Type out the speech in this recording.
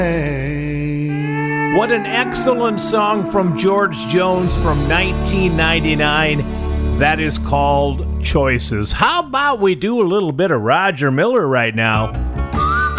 What an excellent song from George Jones from 1999. That is called Choices. How about we do a little bit of Roger Miller right now?